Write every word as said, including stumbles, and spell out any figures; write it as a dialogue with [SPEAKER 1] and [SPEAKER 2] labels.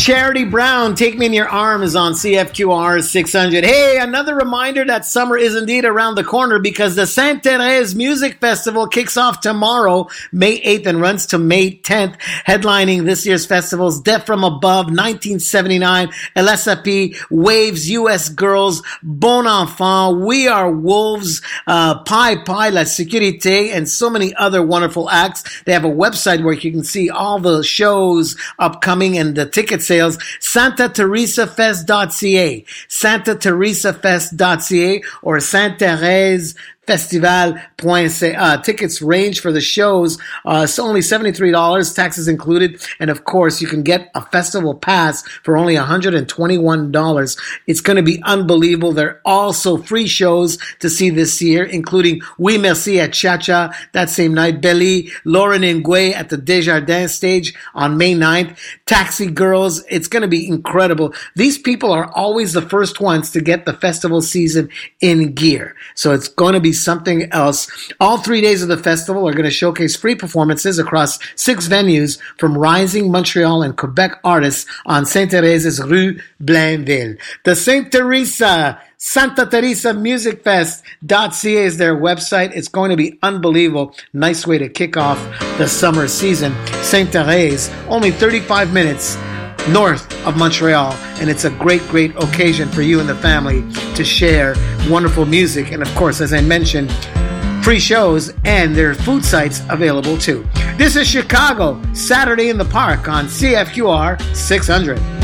[SPEAKER 1] Charity Brown, Take Me in Your Arms on C F Q R six hundred. Hey, another reminder that summer is indeed around the corner because the Sainte Thérèse Music Festival kicks off tomorrow, May eighth, and runs to May tenth. Headlining this year's festivals, Death from Above, nineteen seventy-nine, L S A P, Waves, U S Girls, Bon Enfant, We Are Wolves, uh, Pi Pi, La Sécurité, and so many other wonderful acts. They have a website where you can see all the shows upcoming and the ticket sales, santa teresa fest dot c a, santa teresa fest dot c a, or Sainte Thérèse Festival point c a. Tickets range for the shows. Uh, it's only seventy-three dollars, taxes included. And of course, you can get a festival pass for only one hundred twenty-one dollars. It's going to be unbelievable. There are also free shows to see this year, including Oui Merci at Cha-Cha that same night, Belly, Lauren Nguyen at the Desjardins stage on May ninth, Taxi Girls. It's going to be incredible. These people are always the first ones to get the festival season in gear. So it's going to be something else. All three days of the festival are going to showcase free performances across six venues from rising Montreal and Quebec artists on Sainte Thérèse's Rue Blainville. The Sainte Teresa Santa Teresa Music Fest dot c a is their website. It's going to be unbelievable. Nice way to kick off the summer season. Sainte Thérèse, only thirty-five minutes north of Montreal, and it's a great, great occasion for you and the family to share wonderful music. And of course, as I mentioned, free shows, and there are food sites available too. This is Chicago, Saturday in the Park on C F Q R six hundred.